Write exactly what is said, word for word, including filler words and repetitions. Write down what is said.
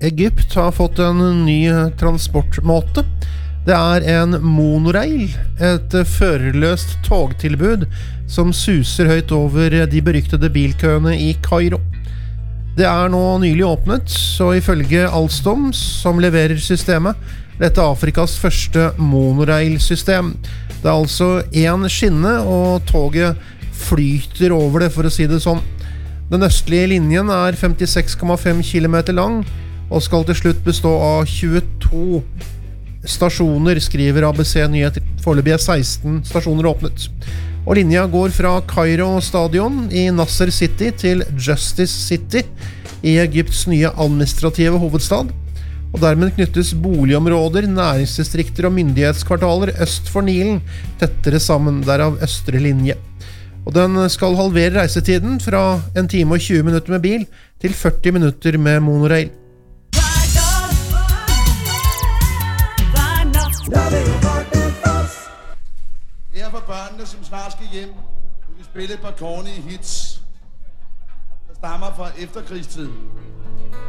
Egypt har fått en ny transportmåte. Det er en monorail, et førerløst togtilbud som suser høyt over de beryktede bilkøene i Kairo. Det er nå nylig åpnet, så ifølge Alstom, som leverer systemet, dette er Afrikas første monorail-system. Det er altså en skinne, og toget flyter over det, for å si det sånn. Den østlige linjen er femtiseks komma fem kilometer lang, og skal til slutt bestå av tjueto stasjoner, skriver A B C Nyheter. Foreløpig er seksten stasjoner åpnet. Og linja går fra Kairo stadion i Nasser City til Justice City i Egypts nye administrative hovedstad. Og dermed knyttes boligområder, næringsdistrikter og myndighetskvartaler øst for Nilen tettere sammen, derav østre linje. Og den skal halvere reisetiden fra en time og tjue minutter med bil til førti minutter med monorail. Her for børnene, som snart skal hjem, vil vi spille et par corny hits, der stammer fra efterkrigstid.